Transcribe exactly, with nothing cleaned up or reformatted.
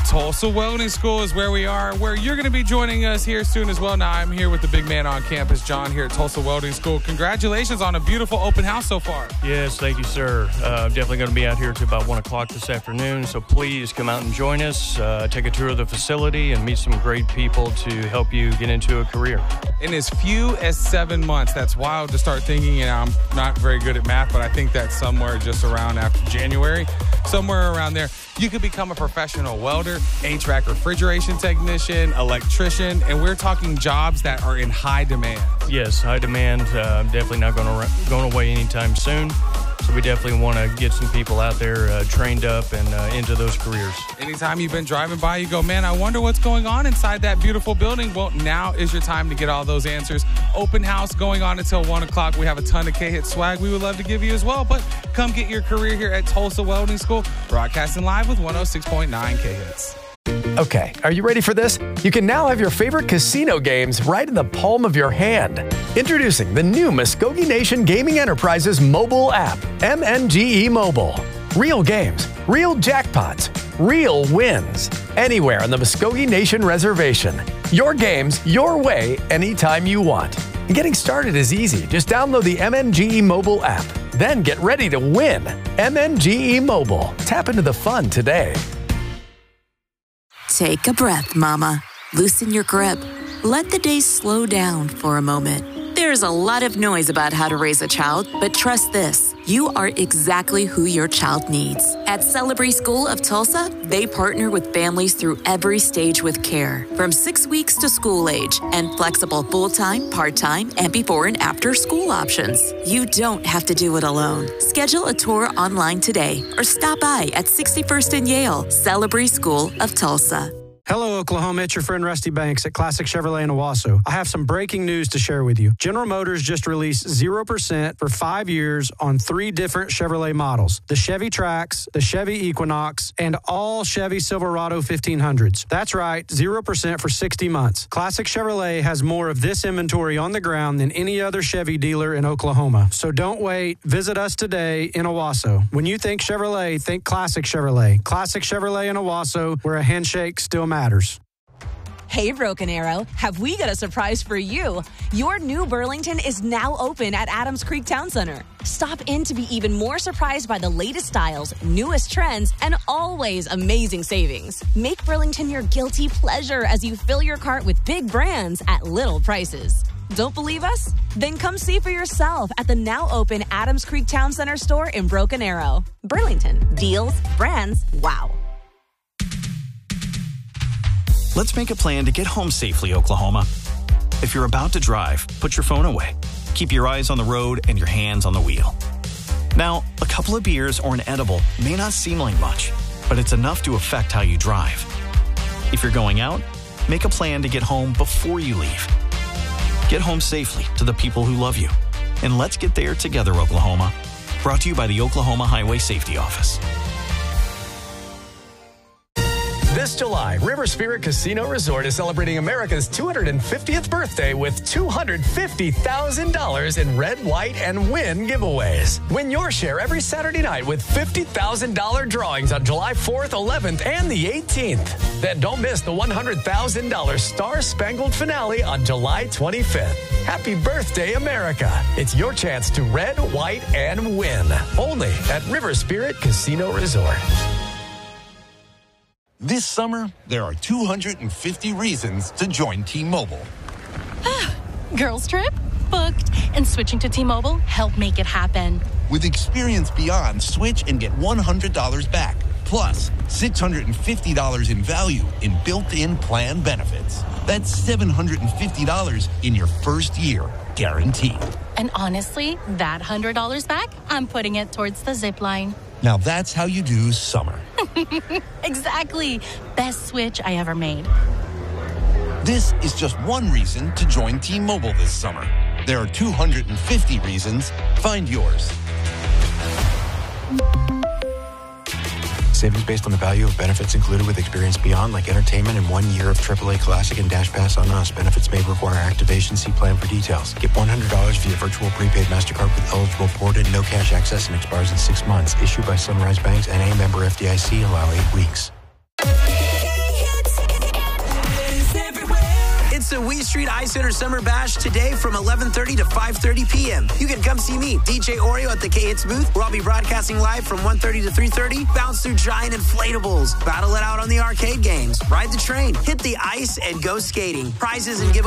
Tulsa Welding School is where we are, where you're going to be joining us here soon as well. Now, I'm here with the big man on campus, John, here at Tulsa Welding School. Congratulations on a beautiful open house so far. Yes, thank you, sir. Uh, I'm definitely going to be out here till about one o'clock this afternoon, so please come out and join us, uh, take a tour of the facility, and meet some great people to help you get into a career. In as few as seven months, that's wild to start thinking, and I'm not very good at math, but I think that's somewhere just around after January, somewhere around there. You could become a professional welder, H V A C refrigeration technician, electrician, and we're talking jobs that are in high demand. Yes, high demand. Uh, definitely not going to going away anytime soon. So we definitely want to get some people out there uh, trained up and uh, into those careers. Anytime you've been driving by, you go, man, I wonder what's going on inside that beautiful building. Well, now is your time to get all those answers. Open house going on until one o'clock. We have a ton of K-Hit swag we would love to give you as well. But come get your career here at Tulsa Welding School, broadcasting live with one oh six point nine K-Hits. Okay, are you ready for this? You can now have your favorite casino games right in the palm of your hand. Introducing the new Muskogee Nation Gaming Enterprises mobile app, M N G E Mobile. Real games, real jackpots, real wins. Anywhere on the Muskogee Nation Reservation. Your games, your way, anytime you want. And getting started is easy. Just download the M N G E Mobile app. Then get ready to win. M N G E Mobile. Tap into the fun today. Take a breath, Mama. Loosen your grip. Let the day slow down for a moment. There's a lot of noise about how to raise a child, but trust this. You are exactly who your child needs. At Celebrate School of Tulsa, they partner with families through every stage with care, from six weeks to school age, and flexible full-time, part-time, and before and after school options. You don't have to do it alone. Schedule a tour online today or stop by at sixty-first and Yale. Celebrate School of Tulsa. Hello, Oklahoma. It's your friend Rusty Banks at Classic Chevrolet in Owasso. I have some breaking news to share with you. General Motors just released zero percent for five years on three different Chevrolet models. The Chevy Trax, the Chevy Equinox, and all Chevy Silverado fifteen hundreds. That's right, zero percent for sixty months. Classic Chevrolet has more of this inventory on the ground than any other Chevy dealer in Oklahoma. So don't wait. Visit us today in Owasso. When you think Chevrolet, think Classic Chevrolet. Classic Chevrolet in Owasso, where a handshake still matters. matters. Hey, Broken Arrow, have we got a surprise for you? Your new Burlington is now open at Adams Creek Town Center. Stop in to be even more surprised by the latest styles, newest trends, and always amazing savings. Make Burlington your guilty pleasure as you fill your cart with big brands at little prices. Don't believe us? Then come see for yourself at the now open Adams Creek Town Center store in Broken Arrow. Burlington, deals, brands, wow. Let's make a plan to get home safely, Oklahoma. If you're about to drive, put your phone away. Keep your eyes on the road and your hands on the wheel. Now, a couple of beers or an edible may not seem like much, but it's enough to affect how you drive. If you're going out, make a plan to get home before you leave. Get home safely to the people who love you. And let's get there together, Oklahoma. Brought to you by the Oklahoma Highway Safety Office. This July, River Spirit Casino Resort is celebrating America's two hundred fiftieth birthday with two hundred fifty thousand dollars in red, white, and win giveaways. Win your share every Saturday night with fifty thousand dollars drawings on July fourth, eleventh, and the eighteenth. Then don't miss the one hundred thousand dollars Star Spangled Finale on July twenty-fifth. Happy birthday, America. It's your chance to red, white, and win. Only at River Spirit Casino Resort. This summer, there are two hundred fifty reasons to join T-Mobile. Girls trip? Booked. And switching to T-Mobile helped make it happen. With Experience Beyond, switch and get one hundred dollars back. Plus, six hundred fifty dollars in value in built-in plan benefits. That's seven hundred fifty dollars in your first year, guaranteed. And honestly, that one hundred dollars back, I'm putting it towards the zip line. Now that's how you do summer. Exactly. Best switch I ever made. This is just one reason to join T-Mobile this summer. There are two hundred fifty reasons. Find yours. Savings based on the value of benefits included with Experience Beyond, like entertainment and one year of triple A Classic and Dash Pass on us. Benefits may require activation. See plan for details. Get one hundred dollars via virtual prepaid MasterCard with eligible port and no cash access and expires in six months. Issued by Sunrise Banks, N A, member F D I C. Allow eight weeks. It's the Wheat Street Ice Center Summer Bash today from eleven thirty to five thirty p.m. You can come see me, D J Oreo, at the K-Hits booth, where I'll be broadcasting live from one thirty to three thirty. Bounce through giant inflatables, battle it out on the arcade games, ride the train, hit the ice, and go skating. Prizes and giveaways